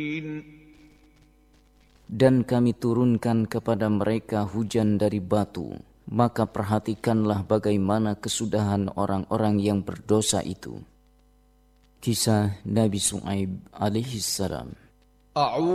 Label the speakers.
Speaker 1: Dan kami turunkan kepada mereka hujan dari batu, maka perhatikanlah bagaimana kesudahan orang-orang yang berdosa itu. Kisah Nabi Shu'aib alaihissalam.